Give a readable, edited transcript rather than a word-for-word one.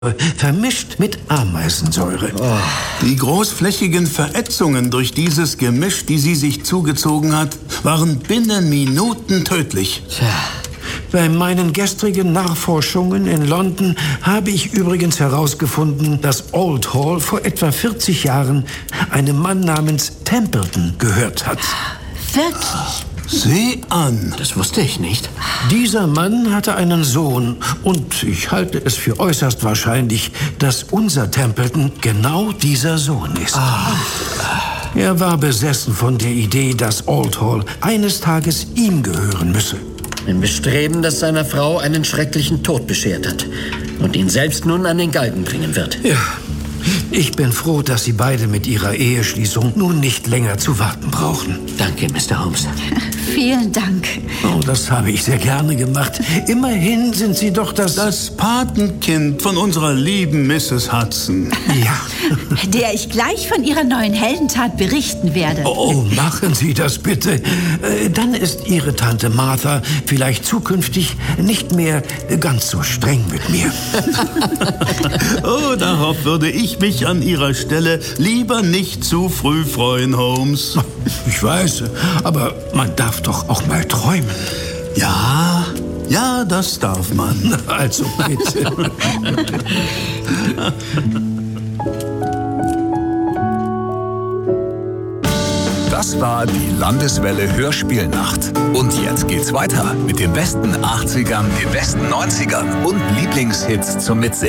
vermischt mit Ameisensäure. Die großflächigen Verätzungen durch dieses Gemisch, die sie sich zugezogen hat, waren binnen Minuten tödlich. Bei meinen gestrigen Nachforschungen in London habe ich übrigens herausgefunden, dass Old Hall vor etwa 40 Jahren einem Mann namens Templeton gehört hat. Wirklich? Sieh an. Das wusste ich nicht. Dieser Mann hatte einen Sohn und ich halte es für äußerst wahrscheinlich, dass unser Templeton genau dieser Sohn ist. Er war besessen von der Idee, dass Old Hall eines Tages ihm gehören müsse. Im Bestreben, das seiner Frau einen schrecklichen Tod beschert hat und ihn selbst nun an den Galgen bringen wird. Ja, ich bin froh, dass Sie beide mit Ihrer Eheschließung nun nicht länger zu warten brauchen. Danke, Mr. Holmes. Vielen Dank. Oh, das habe ich sehr gerne gemacht. Immerhin sind Sie doch das Patenkind von unserer lieben Mrs. Hudson. Ja. Der ich gleich von Ihrer neuen Heldentat berichten werde. Oh, machen Sie das bitte. Dann ist Ihre Tante Martha vielleicht zukünftig nicht mehr ganz so streng mit mir. Oh, darauf würde ich mich an Ihrer Stelle lieber nicht zu früh freuen, Holmes. Ich weiß, aber man darf doch auch mal träumen. Ja, das darf man. Also bitte. Das war die Landeswelle Hörspielnacht. Und jetzt geht's weiter mit den besten 80ern, den besten 90ern und Lieblingshits zum Mitsingen.